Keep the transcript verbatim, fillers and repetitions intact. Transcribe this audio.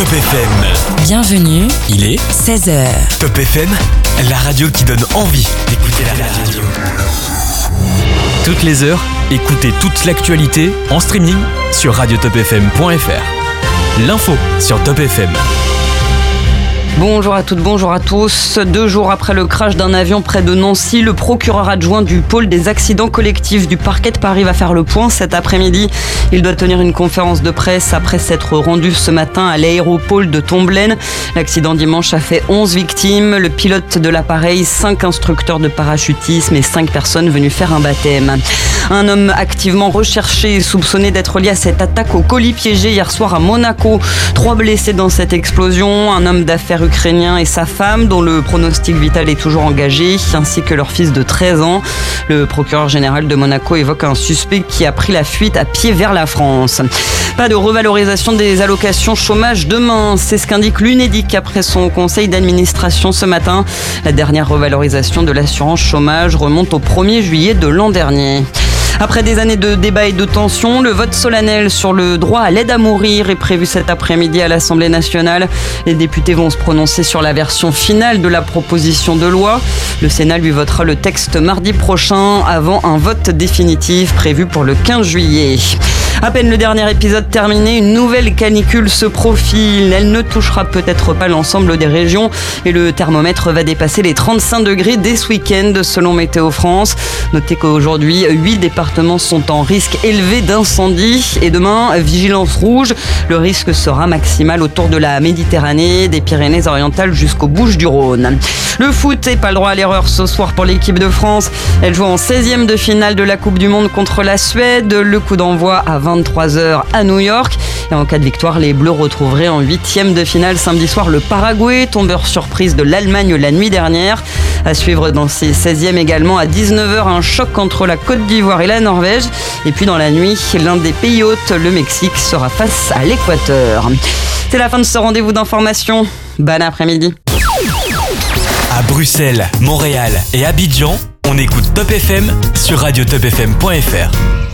Top F M. Bienvenue, Il est seize heures. Top F M, la radio qui donne envie d'écouter la radio. Toutes les heures, écoutez toute l'actualité en streaming sur radio top f m point f r. L'info sur Top F M. Bonjour à toutes, bonjour à tous. Deux jours après le crash d'un avion près de Nancy, le procureur adjoint du pôle des accidents collectifs du parquet de Paris va faire le point cet après-midi. Il doit tenir une conférence de presse après s'être rendu ce matin à l'aéropôle de Tomblaine. L'accident dimanche a fait onze victimes, le pilote de l'appareil, cinq instructeurs de parachutisme et cinq personnes venues faire un baptême. Un homme activement recherché et soupçonné d'être lié à cette attaque au colis piégé hier soir à Monaco. Trois blessés dans cette explosion, un homme d'affaires ukrainien et sa femme dont le pronostic vital est toujours engagé, ainsi que leur fils de treize ans. Le procureur général de Monaco évoque un suspect qui a pris la fuite à pied vers la France. Pas de revalorisation des allocations chômage demain, c'est ce qu'indique l'Unédic après son conseil d'administration ce matin. La dernière revalorisation de l'assurance chômage remonte au premier juillet de l'an dernier. Après des années de débats et de tensions, le vote solennel sur le droit à l'aide à mourir est prévu cet après-midi à l'Assemblée nationale. Les députés vont se prononcer sur la version finale de la proposition de loi. Le Sénat lui votera le texte mardi prochain avant un vote définitif prévu pour le quinze juillet. À peine le dernier épisode terminé, une nouvelle canicule se profile. Elle ne touchera peut-être pas l'ensemble des régions et le thermomètre va dépasser les trente-cinq degrés dès ce week-end selon Météo France. Notez qu'aujourd'hui, huit départements sont en risque élevé d'incendie et demain, vigilance rouge. Le risque sera maximal autour de la Méditerranée, des Pyrénées-Orientales jusqu'aux Bouches-du-Rhône. Le foot n'est pas le droit à l'erreur ce soir pour l'équipe de France. Elle joue en seizième de finale de la Coupe du Monde contre la Suède. Le coup d'envoi à vingt-trois heures à New York. Et en cas de victoire, les Bleus retrouveraient en huitième de finale samedi soir le Paraguay, tombeur surprise de l'Allemagne la nuit dernière. À suivre dans ces seizièmes également à dix-neuf heures, un choc entre la Côte d'Ivoire et la Norvège. Et puis dans la nuit, l'un des pays hôtes, le Mexique, sera face à l'Équateur. C'est la fin de ce rendez-vous d'information. Bon après-midi. À Bruxelles, Montréal et Abidjan, on écoute Top F M sur radio top f m point f r.